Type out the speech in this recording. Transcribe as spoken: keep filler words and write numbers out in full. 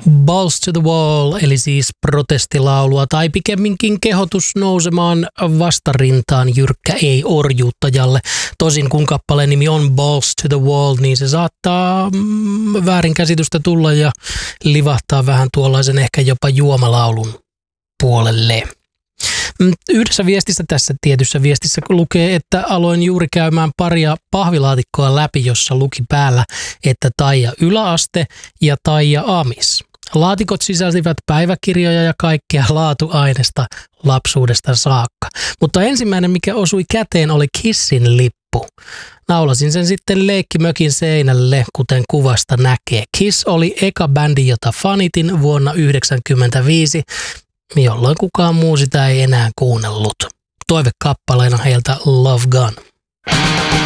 Balls to the Wall, eli siis protestilaulua tai pikemminkin kehotus nousemaan vastarintaan jyrkkä ei-orjuuttajalle. Tosin kun kappaleen nimi on Balls to the Wall, niin se saattaa mm, väärinkäsitystä tulla ja livahtaa vähän tuollaisen ehkä jopa juomalaulun puolelle. Yhdessä viestissä tässä tietyssä viestissä lukee, että aloin juuri käymään paria pahvilaatikkoa läpi, jossa luki päällä, että Taija yläaste ja Taija amis. Laatikot sisälsivät päiväkirjoja ja kaikkea laatuainesta lapsuudesta saakka. Mutta ensimmäinen, mikä osui käteen, oli Kissin lippu. Naulasin sen sitten leikkimökin seinälle, kuten kuvasta näkee. Kiss oli eka bändi, jota fanitin vuonna yhdeksänkymmentäviisi, jolloin kukaan muu sitä ei enää kuunnellut. Toivekappaleena heiltä Love Gun.